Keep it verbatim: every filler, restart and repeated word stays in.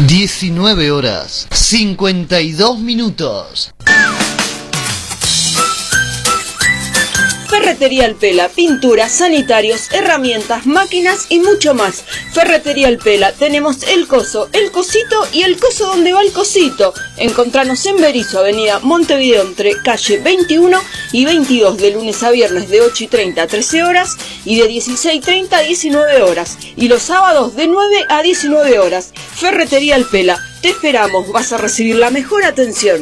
diecinueve horas cincuenta y dos minutos. Ferretería El Pela, pinturas, sanitarios, herramientas, máquinas y mucho más. Ferretería El Pela, tenemos el coso, el cosito y el coso donde va el cosito. Encontranos en Berisso, avenida Montevideo, entre calle veintiuno y veintidós, de lunes a viernes de ocho y treinta a trece horas y de dieciséis y treinta a diecinueve horas. Y los sábados de nueve a diecinueve horas. Ferretería El Pela, te esperamos, vas a recibir la mejor atención.